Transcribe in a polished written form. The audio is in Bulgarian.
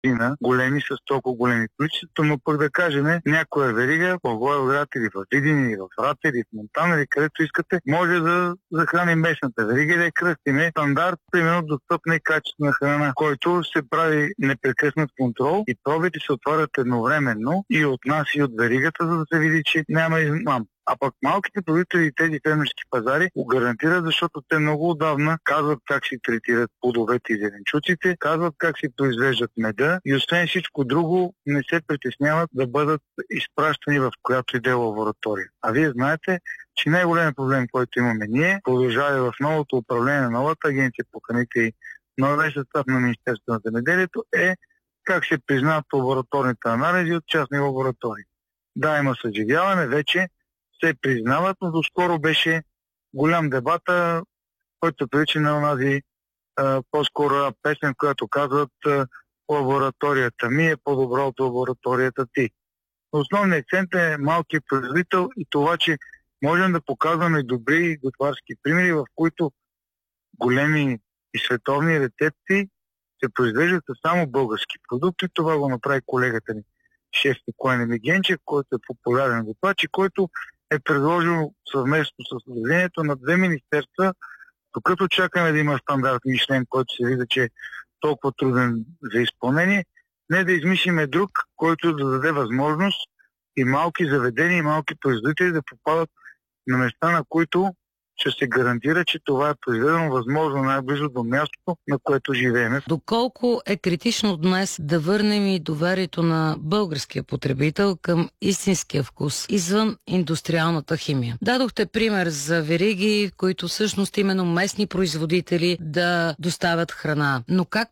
големи с толкова големи количества, но пък да кажем някоя верига в Благоевград или в Видин или в Рата или в Монтана или където искате, може да захрани местната верига и да я кръстиме стандарт, примерно достъпна и качествена храна, който се прави непрекъснат контрол и пробите се отварят едновременно и от нас и от веригата, за да се види, че няма измам. А пък малките производители и тези фермерски пазари го гарантират, защото те много отдавна казват как си третират плодовете и зеленчуците, казват как си произвеждат меда и освен всичко друго не се притесняват да бъдат изпращани в която и да е лаборатория. А вие знаете, че най-големият проблем, който имаме ние, продължава в новото управление на новата агенция по храните и новия състав на Министерството на земеделието е как се признават лабораторните анализи от частни лаборатории. Да, има съживяване, вече се признават, но доскоро беше голям дебата, който прилича на онази по-скоро песен, в която казват лабораторията ми е по-добра от лабораторията ти. Основният акцент е малкият производител и това, че можем да показваме добри готварски примери, в които големи и световни рецепти се произвеждат само български продукти. Това го направи колегата ни, шеф Николай Немигенчев, който е популярен готвач и който е предложил съвместно с Съдружението на 2 министерства, докато чакаме да има стандарт Мишлен, който се вижда, че е толкова труден за изпълнение, не да измислиме друг, който да даде възможност и малки заведения, и малки производители да попадат на места, на които ще се гарантира, че това е произведено възможно най-близо до мястото, на което живеем. Доколко е критично днес да върнем и доверието на българския потребител към истинския вкус, извън индустриалната химия? Дадохте пример за вериги, които всъщност именно местни производители да доставят храна. Но как